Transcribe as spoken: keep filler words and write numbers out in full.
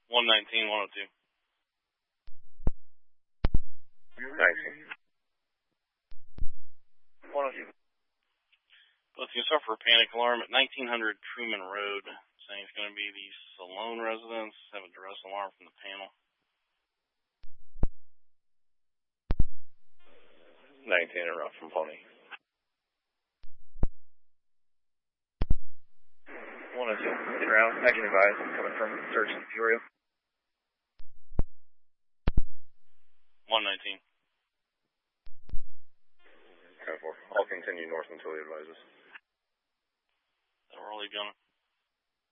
one nineteen, one oh two. nineteen. one oh two. Let's go suffer a panic alarm at nineteen hundred Truman Road, saying it's going to be the Salone residence. Have a duress alarm from the panel. nineteen and rough from Pony. one oh two. Around. I can advise. Coming from Search in Peoria. one nineteen. ten four. I'll continue north until he advises. We're all going.